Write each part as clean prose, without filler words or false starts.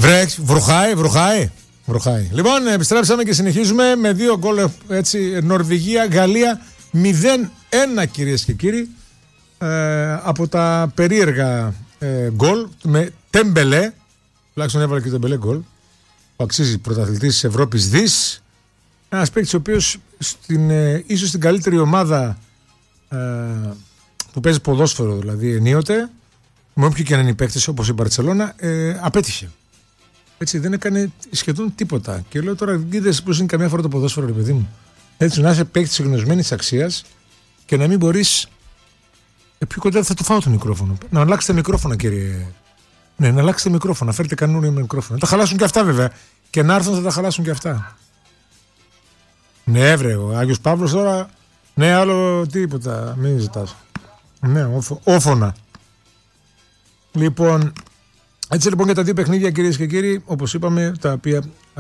Βροχάει. Λοιπόν, επιστρέψαμε και συνεχίζουμε με 2 γκολ, έτσι, Νορβηγία-Γαλλία 0-1, κυρίες και κύριοι, από τα περίεργα γκολ με Τέμπελε, τουλάχιστον έβαλε και Τέμπελε γκολ, που αξίζει πρωταθλητής της Ευρώπης δις, ένας παίκτης ο οποίος ίσως στην καλύτερη ομάδα που παίζει ποδόσφαιρο, δηλαδή ενίοτε, με όποιο και αν είναι οι παίκτες όπως η Μπαρτσελώνα, απέτυχε. Έτσι, δεν έκανε σχεδόν τίποτα. Και λέω τώρα, είδες πως είναι καμιά φορά το ποδόσφαιρο, ρε παιδί μου. Έτσι, να είσαι παίκτης γνωσμένης αξίας και να μην μπορείς. Πιο κοντά θα το φάω το μικρόφωνο. Να αλλάξετε μικρόφωνα, κύριε. Ναι, να αλλάξετε μικρόφωνα. Φέρτε κανόνια μικρόφωνα. Τα χαλάσουν και αυτά, βέβαια. Και να έρθουν θα τα χαλάσουν και αυτά. Ναι, βρε, ο Άγιος Παύλος τώρα. Ναι, άλλο τίποτα. Μην ζητάς. Ναι, όφωνα. Λοιπόν. Έτσι λοιπόν για τα 2 παιχνίδια, κυρίες και κύριοι, όπως είπαμε, τα οποία.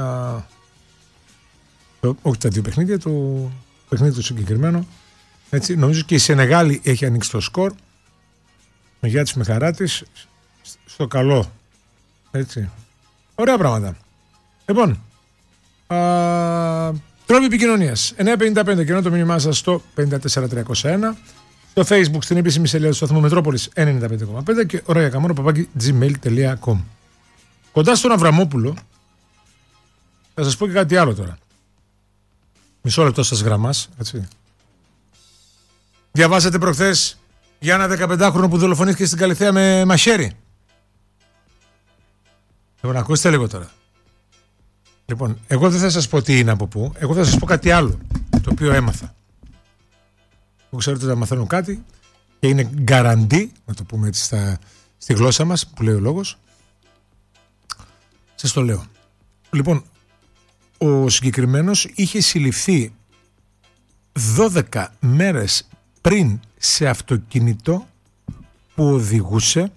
Όχι τα 2 παιχνίδια, το παιχνίδι το συγκεκριμένο. Έτσι, νομίζω και η Σενεγάλη έχει ανοίξει το σκορ. Με γεια της, με χαρά της. Στο καλό. Έτσι. Ωραία πράγματα. Λοιπόν. Τρόποι επικοινωνίας. 955 και ενώ το μήνυμά σας στο 54301. Στο Facebook, στην επίσημη σελίδα του σταθμού Μετρόπολης 95,5 και orayakamoro@gmail.com. Κοντά στον Αβραμόπουλο, θα σας πω και κάτι άλλο τώρα. Μισό λεπτό σας γραμμάς, έτσι. Διαβάσατε προχθές για ένα 15χρονο που δολοφονήθηκε στην Καλιθέα με μαχαίρι? Λοιπόν, ακούστε λίγο τώρα. Λοιπόν, εγώ δεν θα σας πω τι είναι από πού, εγώ θα σας πω κάτι άλλο, το οποίο έμαθα. Που ξέρετε ότι θα μαθαίνω κάτι και είναι γκαραντί, να το πούμε έτσι στη γλώσσα μας που λέει ο λόγος. Σας το λέω. Λοιπόν, ο συγκεκριμένος είχε συλληφθεί 12 μέρες πριν σε αυτοκίνητο που οδηγούσε,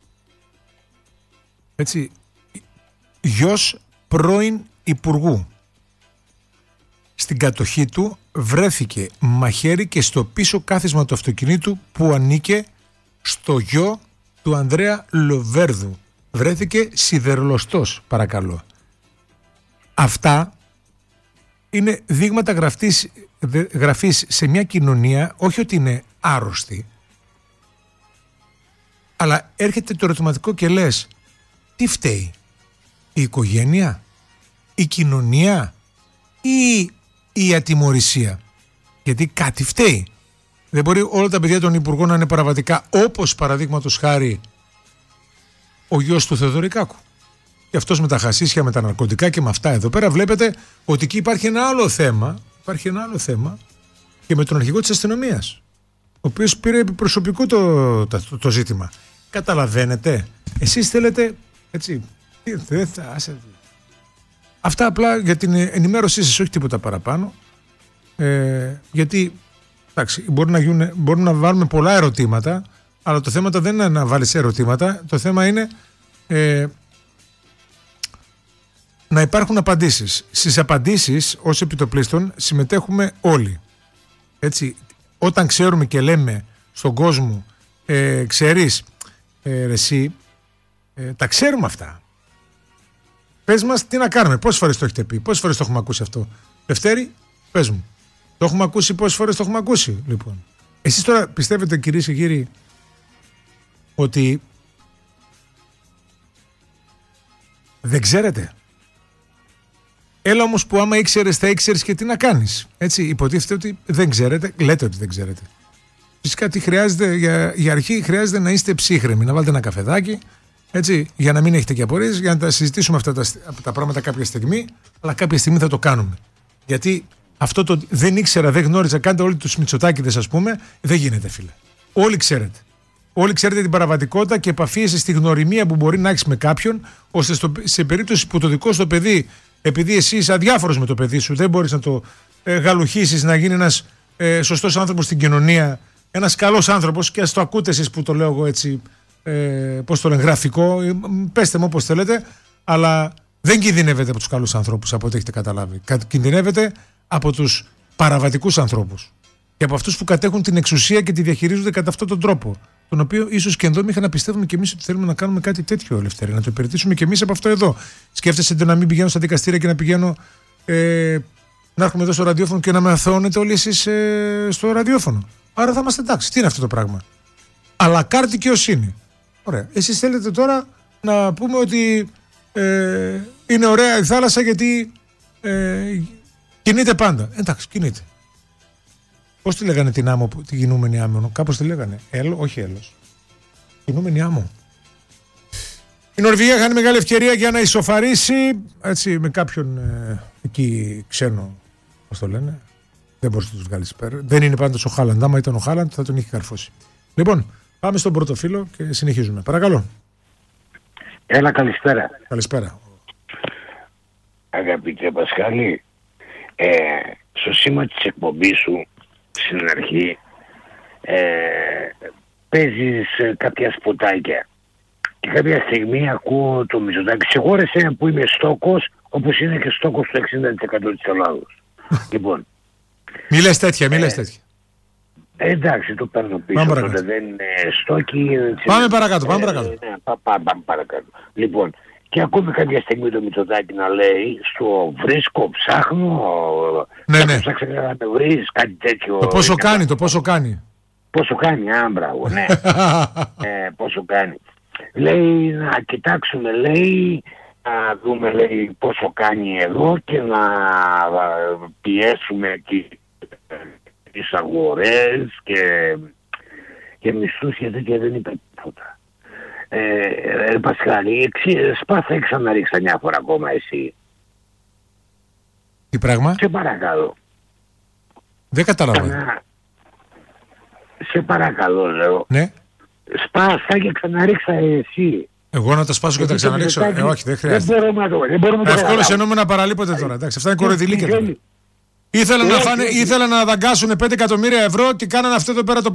έτσι, γιος πρώην υπουργού. Στην κατοχή του βρέθηκε μαχαίρι και στο πίσω κάθισμα του αυτοκινήτου που ανήκε στο γιο του Ανδρέα Λοβέρδου. Βρέθηκε σιδερολοστός, παρακαλώ. Αυτά είναι δείγματα γραφής σε μια κοινωνία, όχι ότι είναι άρρωστη, αλλά έρχεται το ερωτηματικό και λες, τι φταίει? Η οικογένεια, η κοινωνία ή η ατιμωρησία? Γιατί κάτι φταίει. Δεν μπορεί όλα τα παιδιά των υπουργών να είναι παραβατικά, όπως παραδείγματος χάρη ο γιος του Θεοδωρικάκου. Και αυτός με τα χασίσια, με τα ναρκωτικά και με αυτά εδώ πέρα βλέπετε ότι εκεί υπάρχει ένα άλλο θέμα. Υπάρχει ένα άλλο θέμα και με τον αρχηγό της αστυνομίας, ο οποίος πήρε προσωπικό το ζήτημα. Καταλαβαίνετε? Εσείς θέλετε, έτσι, αυτά απλά για την ενημέρωσή σας, όχι τίποτα παραπάνω. Γιατί εντάξει, μπορούμε να βάλουμε πολλά ερωτήματα, αλλά το θέμα δεν είναι να βάλεις ερωτήματα, το θέμα είναι να υπάρχουν απαντήσεις. Στις απαντήσεις ως επιτοπλίστων συμμετέχουμε όλοι. Έτσι, όταν ξέρουμε και λέμε στον κόσμο, ξέρεις, εσύ, τα ξέρουμε αυτά. Πες μας τι να κάνουμε, πόσες φορές το έχετε πει, πόσες φορές το έχουμε ακούσει αυτό? Δευτέρη, πες μου. Το έχουμε ακούσει, πόσες φορές το έχουμε ακούσει, λοιπόν? Εσείς τώρα πιστεύετε, κυρίες και κύριοι, ότι δεν ξέρετε? Έλα όμως που άμα ήξερες θα ήξερες και τι να κάνεις. Έτσι, υποτίθεται ότι δεν ξέρετε, λέτε ότι δεν ξέρετε. Φυσικά τι χρειάζεται, για αρχή χρειάζεται να είστε ψύχρεμοι, να βάλετε ένα καφεδάκι, έτσι, για να μην έχετε και απορίες, για να τα συζητήσουμε αυτά τα πράγματα κάποια στιγμή, αλλά κάποια στιγμή θα το κάνουμε. Γιατί αυτό το δεν ήξερα, δεν γνώριζα, κάντε όλοι τους Μητσοτάκηδες, ας πούμε, δεν γίνεται, φίλε. Όλοι ξέρετε. Όλοι ξέρετε την παραβατικότητα και επαφίεσαι στη γνωριμία που μπορεί να έχεις με κάποιον, ώστε σε περίπτωση που το δικό σου το παιδί, επειδή εσύ είσαι αδιάφορος με το παιδί σου, δεν μπορείς να το γαλουχίσεις, να γίνει ένας σωστός άνθρωπος στην κοινωνία, ένας καλός άνθρωπος, και ας το ακούτε εσείς που το λέω εγώ έτσι, πώς το λένε, γραφικό, πέστε μου όπως θέλετε, αλλά δεν κινδυνεύετε από τους καλούς ανθρώπους, από ό,τι έχετε καταλάβει. Κινδυνεύετε από τους παραβατικούς ανθρώπους και από αυτούς που κατέχουν την εξουσία και τη διαχειρίζονται κατά αυτόν τον τρόπο. τον οποίο ίσως και ενδόμηχα να πιστεύουμε και εμείς ότι θέλουμε να κάνουμε κάτι τέτοιο, Ελευθέρη, να το υπηρετήσουμε και εμείς από αυτό εδώ. Σκέφτεσαι να μην πηγαίνω στα δικαστήρια και να πηγαίνω να έρχομαι εδώ στο ραδιόφωνο και να με αθωώνετε όλοι εσείς στο ραδιόφωνο. Άρα θα είμαστε εντάξει. Τι είναι αυτό το πράγμα? Αλλά κάρτη δικαιοσύνη. Ωραία. Εσείς θέλετε τώρα να πούμε ότι είναι ωραία η θάλασσα γιατί κινείται πάντα. Εντάξει, κινείται. Πώς τη λέγανε την άμμο, την κινούμενη άμμο? Κάπως τη λέγανε. Όχι έλος. Κινούμενη άμμο. Η Νορβηγία χάνει μεγάλη ευκαιρία για να ισοφαρίσει, έτσι, με κάποιον εκεί ξένο, πώς το λένε. Δεν μπορείς να τους βγάλεις πέρα. Δεν είναι πάντως ο Χάλαντ. Άμα ήταν ο Χάλαντ θα τον είχε καρφώσει. Λοιπόν, πάμε στον πρώτο φίλο και συνεχίζουμε. Παρακαλώ. Έλα, καλησπέρα. Καλησπέρα. Αγαπητέ Πασχάλη, στο σήμα της εκπομπής σου στην αρχή παίζεις κάποια σποτάκια και κάποια στιγμή ακούω το Μητσοτάκη. Συγχώρεσαι που είμαι στόκος, όπως είναι και στόκος του 60% της Ελλάδος. Λοιπόν, μη λες τέτοια. εντάξει, το παίρνω πίσω. Τότε δεν είναι στόκι. Πάμε παρακάτω. Πάμε παρακάτω. Λοιπόν, και ακούμε κάποια στιγμή το Μητσοτάκη να λέει στο βρίσκω, ψάχνω. Ναι. Ψάξε να με βρεις, κάτι τέτοιο. Το πόσο κάνει. Πόσο κάνει, μπράβο, ναι. Πόσο κάνει. Λέει να κοιτάξουμε, λέει, να δούμε, λέει, πόσο κάνει εδώ και να πιέσουμε τις αγορές και μισθούς και τέτοια. Δεν είπε τίποτα. Πασχάλη, σπάσα ξαναρίξα μια φορά ακόμα εσύ. Τι πράγμα? Σε παρακαλώ. Δεν καταλαβαίνω. Σε παρακαλώ, λέω. Ναι. Σπάσα και ξαναρίξα εσύ. Εγώ να τα σπάσω και τα ξαναρίξω? Όχι, δεν χρειάζεται. Δεν μπορούμε να το Εύκολος εννοούμε να παραλείπονται τώρα. Εντάξει, αυτά είναι κοροϊδηλίκια τώρα. Ήθελαν να δαγκάσουν 5 εκατομμύρια ευρώ και κάνανε αυτό εδώ πέρα το